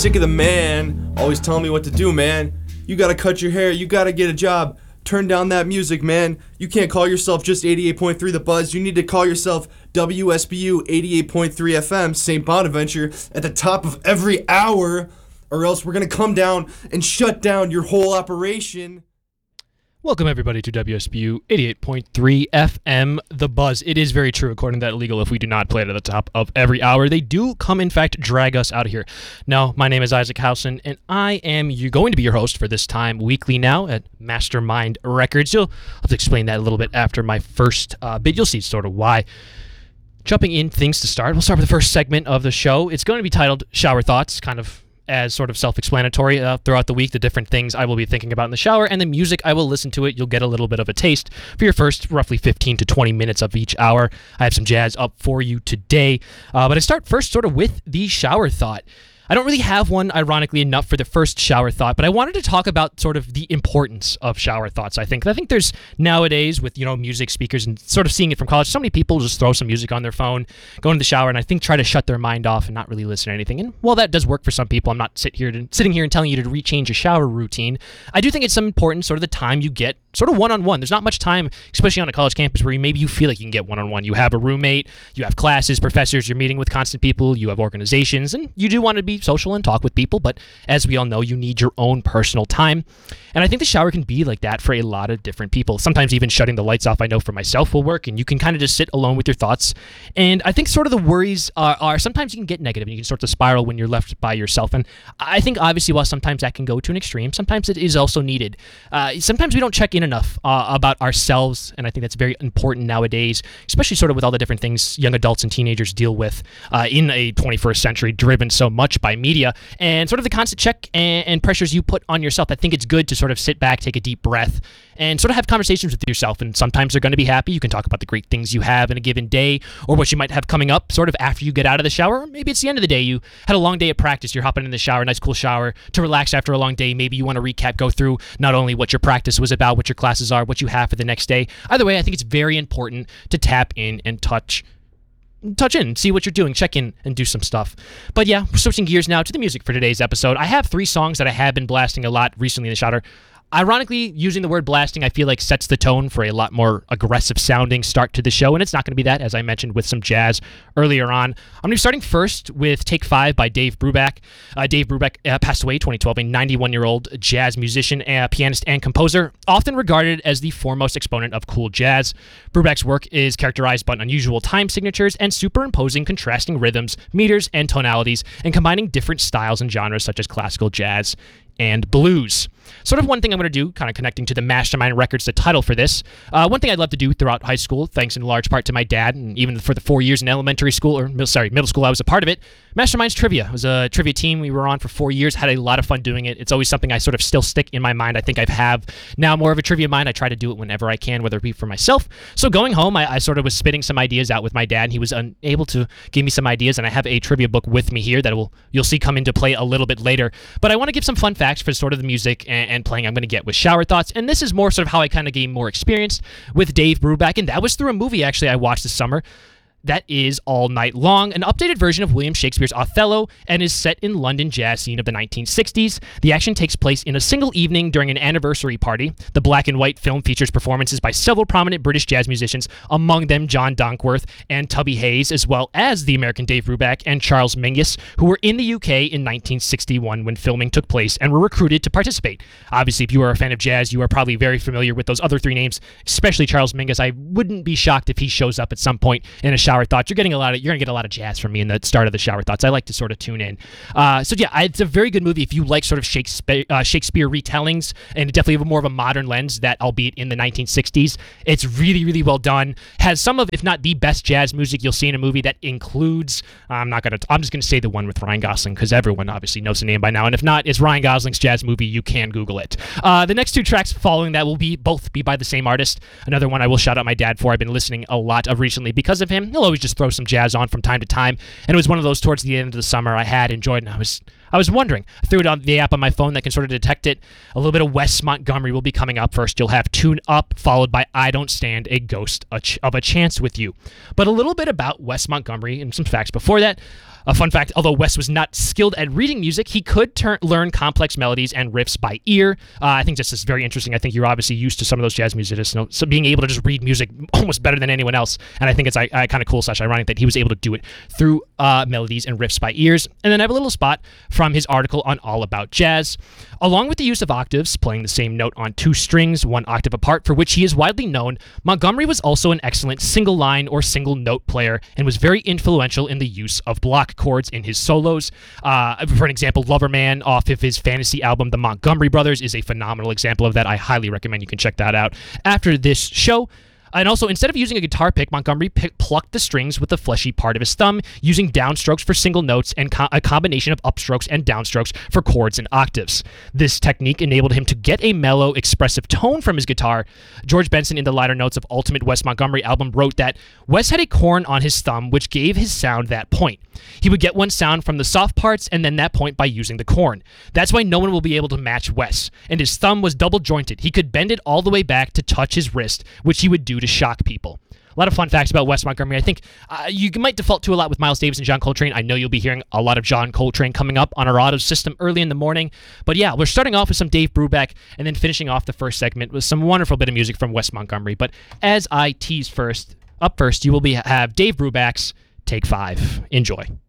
sick of the man always telling me what to do, man. You gotta cut your hair, you gotta get a job. Turn down that music, man. You can't call yourself just 88.3 The Buzz. You need to call yourself WSBU 88.3 FM, St. Bonaventure, at the top of every hour, or else we're gonna come down and shut down your whole operation. Welcome, everybody, to WSBU 88.3 FM, The Buzz. It is very true, according to that legal, if we do not play it at the top of every hour. They do come, in fact, drag us out of here. Now, my name is Isaac Howson, and I am going to be your host for this time weekly now at Mastermind Records. I'll have to explain that a little bit after my first bit. You'll see sort of why. Jumping in things to start, we'll start with the first segment of the show. It's going to be titled Shower Thoughts, kind of as sort of self-explanatory throughout the week, the different things I will be thinking about in the shower, and the music I will listen to it. You'll get a little bit of a taste for your first roughly 15 to 20 minutes of each hour. I have some jazz up for you today, but I start first sort of with the shower thought. I don't really have one, ironically enough, for the first shower thought, but I wanted to talk about sort of the importance of shower thoughts, I think there's nowadays with, music speakers and sort of seeing it from college, so many people just throw some music on their phone, go into the shower, and I think try to shut their mind off and not really listen to anything. And while that does work for some people, I'm not sitting here and telling you to rechange your shower routine. I do think it's some important sort of the time you get sort of one-on-one. There's not much time, especially on a college campus, where maybe you feel like you can get one-on-one. You have a roommate, you have classes, professors, you're meeting with constant people, you have organizations, and you do want to be social and talk with people, but as we all know, you need your own personal time. And I think the shower can be like that for a lot of different people. Sometimes even shutting the lights off, I know for myself, will work, and you can kind of just sit alone with your thoughts. And I think sort of the worries are sometimes you can get negative and you can start to spiral when you're left by yourself. And I think obviously while sometimes that can go to an extreme, sometimes it is also needed. Sometimes we don't check in enough about ourselves, and I think that's very important nowadays, especially sort of with all the different things young adults and teenagers deal with in a 21st century driven so much by media, and sort of the constant check and pressures you put on yourself. I think it's good to sort of sit back, take a deep breath, and sort of have conversations with yourself. And sometimes they're going to be happy. You can talk about the great things you have in a given day, or what you might have coming up sort of after you get out of the shower. Or maybe it's the end of the day. You had a long day of practice. You're hopping in the shower, nice cool shower to relax after a long day. Maybe you want to recap, go through not only what your practice was about, what your classes are, what you have for the next day. Either way, I think it's very important to tap in and touch in, see what you're doing, check in, and do some stuff. But yeah, we're switching gears now to the music for today's episode. I have 3 songs that I have been blasting a lot recently in the shower. Ironically, using the word blasting, I feel like sets the tone for a lot more aggressive sounding start to the show, and it's not going to be that, as I mentioned, with some jazz earlier on. I'm going to be starting first with Take 5 by Dave Brubeck. Dave Brubeck passed away in 2012, a 91-year-old jazz musician, pianist, and composer, often regarded as the foremost exponent of cool jazz. Brubeck's work is characterized by unusual time signatures and superimposing contrasting rhythms, meters, and tonalities, and combining different styles and genres such as classical jazz and blues. Sort of one thing I'm going to do, kind of connecting to the Mastermind Records, the title for this. One thing I'd love to do throughout high school, thanks in large part to my dad, and even for the 4 years in middle school, I was a part of it. Mastermind's Trivia. It was a trivia team we were on for 4 years, had a lot of fun doing it. It's always something I sort of still stick in my mind. I think I have now more of a trivia mind. I try to do it whenever I can, whether it be for myself. So going home, I sort of was spitting some ideas out with my dad, and he was unable to give me some ideas, and I have a trivia book with me here that you'll see come into play a little bit later. But I want to give some fun facts for sort of the music and playing I'm going to get with Shower Thoughts, and this is more sort of how I kind of gained more experience with Dave Brubeck, and that was through a movie actually I watched this summer. That is All Night Long, an updated version of William Shakespeare's Othello, and is set in London jazz scene of the 1960s. The action takes place in a single evening during an anniversary party. The black and white film features performances by several prominent British jazz musicians, among them John Dankworth and Tubby Hayes, as well as the American Dave Brubeck and Charles Mingus, who were in the UK in 1961 when filming took place and were recruited to participate. Obviously, if you are a fan of jazz, you are probably very familiar with those other 3 names, especially Charles Mingus. I wouldn't be shocked if he shows up at some point in a shower thoughts. You're going to get a lot of jazz from me in the start of the shower thoughts. I like to sort of tune in. So yeah, it's a very good movie if you like sort of Shakespeare retellings, and definitely have more of a modern lens, that albeit in the 1960s. It's really, really well done. Has some of, if not the best jazz music you'll see in a movie that includes, I'm just going to say the one with Ryan Gosling, because everyone obviously knows the name by now. And if not, it's Ryan Gosling's jazz movie. You can Google it. The next 2 tracks following that will both be by the same artist. Another one I will shout out my dad for. I've been listening a lot of recently because of him. He'll always just throw some jazz on from time to time, and it was one of those towards the end of the summer I had enjoyed, and I was wondering. I threw it on the app on my phone that can sort of detect it. A little bit of Wes Montgomery will be coming up first. You'll have Tune Up, followed by I Don't Stand a Ghost of a Chance with You. But a little bit about Wes Montgomery and some facts before that. A fun fact, although Wes was not skilled at reading music, he could learn complex melodies and riffs by ear. I think this is very interesting. I think you're obviously used to some of those jazz musicians, so being able to just read music almost better than anyone else. And I think it's kind of cool / ironic that he was able to do it through melodies and riffs by ears. And then I have a little spot from his article on All About Jazz. Along with the use of octaves, playing the same note on 2 strings, 1 octave apart, for which he is widely known, Montgomery was also an excellent single line or single note player and was very influential in the use of block chords in his solos. For an example, Loverman off of his fantasy album The Montgomery Brothers is a phenomenal example of that. I highly recommend you can check that out after this show. And also, instead of using a guitar pick, Montgomery plucked the strings with the fleshy part of his thumb, using downstrokes for single notes and a combination of upstrokes and downstrokes for chords and octaves. This technique enabled him to get a mellow, expressive tone from his guitar. George Benson, in the liner notes of Ultimate Wes Montgomery album, wrote that Wes had a corn on his thumb which gave his sound that point. He would get one sound from the soft parts and then that point by using the corn. That's why no one will be able to match Wes. And his thumb was double jointed. He could bend it all the way back to touch his wrist, which he would do to shock people. A lot of fun facts about Wes Montgomery. I think you might default to a lot with Miles Davis and John Coltrane. I know you'll be hearing a lot of John Coltrane coming up on our auto system early in the morning. But yeah, we're starting off with some Dave Brubeck and then finishing off the first segment with some wonderful bit of music from Wes Montgomery. But as I tease up first, you will have Dave Brubeck's Take 5. Enjoy.